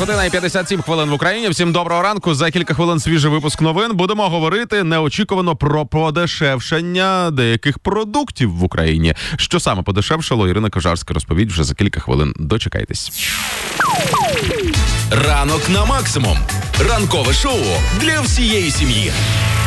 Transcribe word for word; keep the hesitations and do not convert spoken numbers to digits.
година і п'ятдесят сім хвилин в Україні. Всім доброго ранку. За кілька хвилин свіжий випуск новин. Будемо говорити неочікувано про подешевшення деяких продуктів в Україні. Що саме подешевшало, Ірина Кожарська розповідь вже за кілька хвилин. Дочекайтесь. Ранок на максимум. Ранкове шоу для всієї сім'ї.